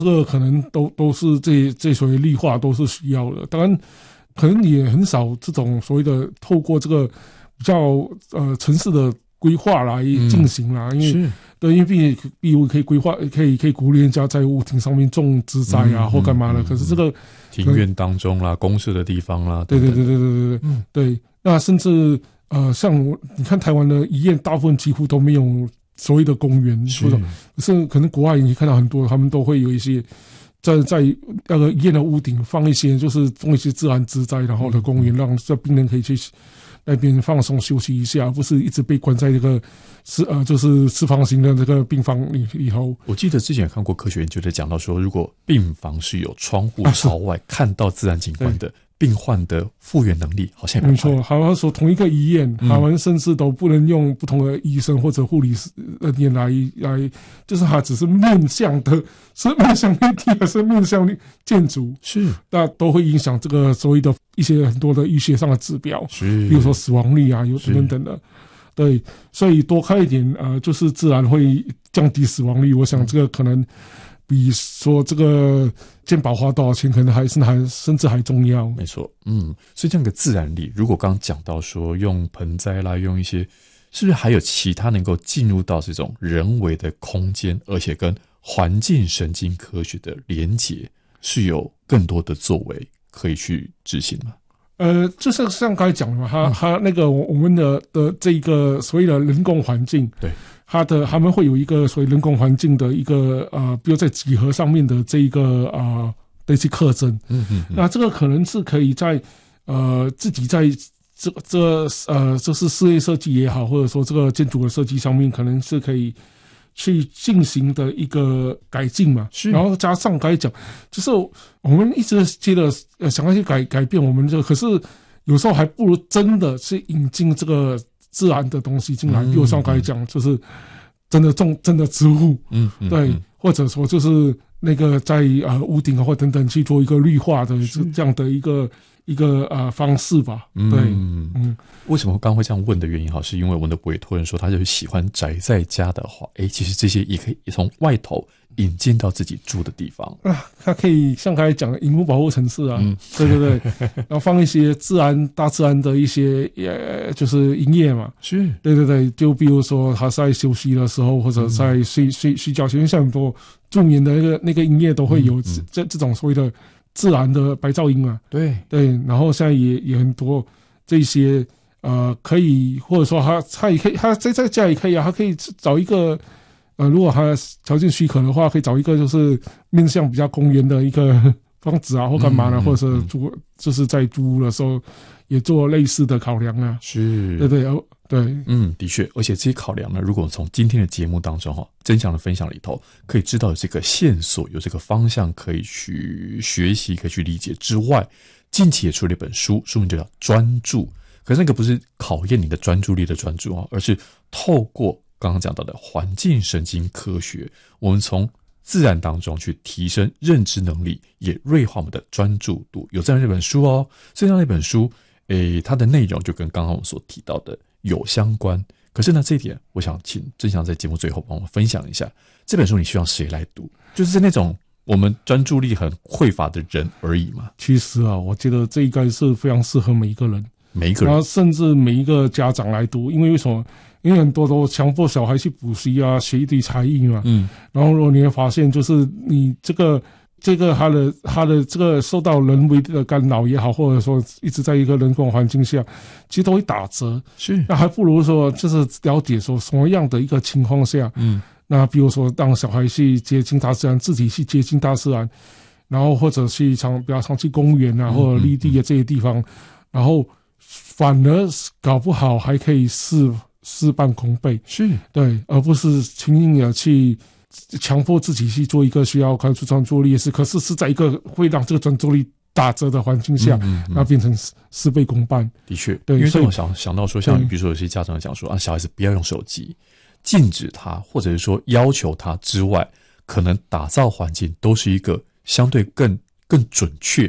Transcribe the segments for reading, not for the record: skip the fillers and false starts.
这个可能都是这所谓绿化都是需要的。当然，可能也很少这种所谓的透过这个比较城市的规划来进行啦，因为对，因为比如可以规划，可以鼓励人家在屋顶上面种植栽啊，或干嘛的。可是这个庭院当中啦，公社的地方啦， 对，对。那甚至像你看台湾的医院，大部分几乎都没有所谓的公园，是可能国外你看到很多，他们都会有一些在那个医院的屋顶放一些，就是种一些自然植栽，然后的公园，让这病人可以去那边放松休息一下，而不是一直被关在这个就是四方形的这个病房里头。我记得之前看过科学研究在讲到说，如果病房是有窗户朝外看到自然景观的，病患的复原能力好像也没错。好像说同一个医院，他们甚至都不能用不同的医生或者护理人员来，就是他只是面向的，是面向立体还是面向建筑， 是那都会影响这个所谓的一些很多的医学上的指标， 是比如说死亡率啊，有等等的。对，所以多开一点就是自然会降低死亡率。我想这个可能比说这个健保花多少钱，可能甚至还重要。 没错，所以这样的自然力，如果刚刚讲到说用盆栽啦，用一些，是不是还有其他能够进入到这种人为的空间，而且跟环境神经科学的连结，是有更多的作为可以去执行吗？ 就是像刚才讲的嘛，它那个我们的这个所谓的人工环境， 对， 他们会有一个所谓人工环境的一个比如在几何上面的这一个的一些特征，那这个可能是可以在自己在就是室内设计也好，或者说这个建筑的设计上面，可能是可以去进行的一个改进嘛，然后加上刚才讲，就是我们一直觉得想要去改变我们这个，可是有时候还不如真的去引进这个自然的东西进来，比如像刚才讲，就是真的种真的植物，对，或者说就是那个在屋顶或等等去做一个绿化的这样的一个方式吧。对， 为什么刚刚会这样问的原因是因为我们的委托人说他就是喜欢宅在家的话，其实这些也可以从外头引进到自己住的地方它可以像刚才讲的萤幕保护城市啊，对，然后放一些大自然的一些就是音乐嘛， 是， 对，就比如说他在休息的时候或者在睡觉前，像很多助眠的那个音乐都会有这种所谓的自然的白噪音啊，对，然后现在也很多这些可以，或者说他也可以，他在家也可以啊，他可以找一个如果他条件许可的话，可以找一个就是面向比较公园的一个房子啊，或干嘛呢，或者是就是在租屋的时候也做类似的考量啊， 是， 对， 的确，而且这些考量呢，如果从今天的节目当中真相的分享里头，可以知道有这个线索，有这个方向可以去学习，可以去理解之外，近期也出了一本书名就叫《专注》，可是那个不是考验你的专注力的专注而是透过刚刚讲到的环境神经科学，我们从自然当中去提升认知能力，也锐化我们的专注度，有这样一本书哦。所以这样一本书它的内容就跟刚刚我们所提到的有相关，可是呢，这一点我想请正翔在节目最后帮我们分享一下，这本书你希望谁来读？就是那种我们专注力很匮乏的人而已嘛。 其实我觉得这应该是非常适合每一个人，然后甚至每一个家长来读，因为什么？因为很多都强迫小孩去补习啊，学一堆才艺嘛。然后如果你会发现，就是你这个他的这个受到人为的干扰也好，或者说一直在一个人工环境下，其实都会打折。 是， 那还不如说就是了解说什么样的一个情况下，那比如说让小孩去接近大自然，自己去接近大自然，然后或者去比较常去公园啊，或者绿地的这些地方，然后反而搞不好还可以事半功倍， 是，对， 而不是轻易的去强迫自己去做一个需要开出专注力的事，可是是在一个会让这个专注力打折的环境下，那变成事倍功半。 的确，对，因为这我想到说，像比如说有些家长讲说小孩子不要用手机，禁止他，或者是说要求他之外，可能打造环境都是一个相对更准确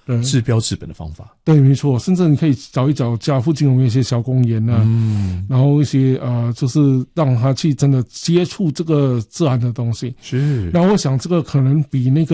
治标治本的方法。 对，没错，甚至你可以找一找家附近有没有一些小公园啊，然后一些就是让他去真的接触这个自然的东西。 是， 然后我想这个可能比那个